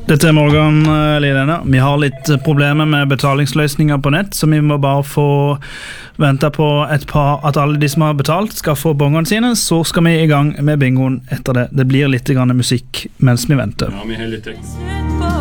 Dette Morgan Lidene. Vi har litt problemer med betalingsløsninger på nett, så vi må bare få vente på at alle de som har betalt skal få bongene sine, så skal vi i gang med bingoen etter det. Det blir litt grann musikk mens vi venter. Ja, vi har litt tekst.